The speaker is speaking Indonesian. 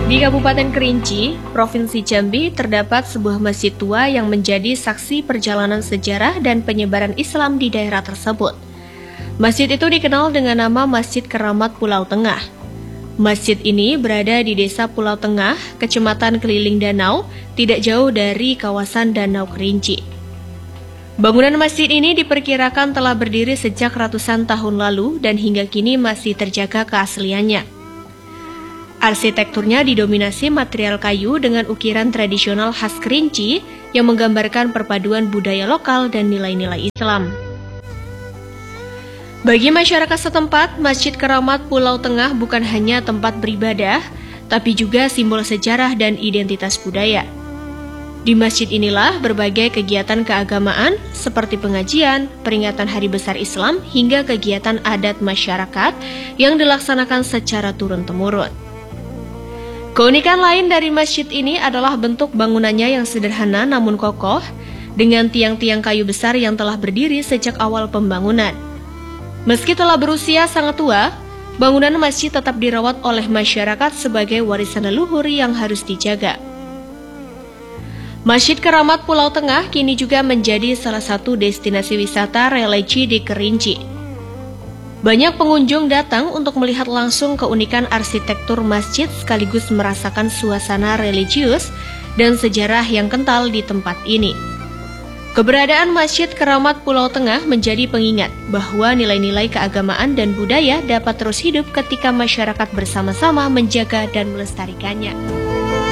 Di Kabupaten Kerinci, Provinsi Jambi, terdapat sebuah masjid tua yang menjadi saksi perjalanan sejarah dan penyebaran Islam di daerah tersebut. Masjid itu dikenal dengan nama Masjid Keramat Pulau Tengah. Masjid ini berada di Desa Pulau Tengah, Kecamatan Keliling Danau, tidak jauh dari kawasan Danau Kerinci. Bangunan masjid ini diperkirakan telah berdiri sejak ratusan tahun lalu dan hingga kini masih terjaga keasliannya. Arsitekturnya didominasi material kayu dengan ukiran tradisional khas Kerinci yang menggambarkan perpaduan budaya lokal dan nilai-nilai Islam. Bagi masyarakat setempat, Masjid Keramat Pulau Tengah bukan hanya tempat beribadah, tapi juga simbol sejarah dan identitas budaya. Di masjid inilah berbagai kegiatan keagamaan seperti pengajian, peringatan Hari Besar Islam, hingga kegiatan adat masyarakat yang dilaksanakan secara turun-temurun. Keunikan lain dari masjid ini adalah bentuk bangunannya yang sederhana namun kokoh, dengan tiang-tiang kayu besar yang telah berdiri sejak awal pembangunan. Meski telah berusia sangat tua, bangunan masjid tetap dirawat oleh masyarakat sebagai warisan leluhur yang harus dijaga. Masjid Keramat Pulau Tengah kini juga menjadi salah satu destinasi wisata religi di Kerinci. Banyak pengunjung datang untuk melihat langsung keunikan arsitektur masjid sekaligus merasakan suasana religius dan sejarah yang kental di tempat ini. Keberadaan Masjid Keramat Pulau Tengah menjadi pengingat bahwa nilai-nilai keagamaan dan budaya dapat terus hidup ketika masyarakat bersama-sama menjaga dan melestarikannya.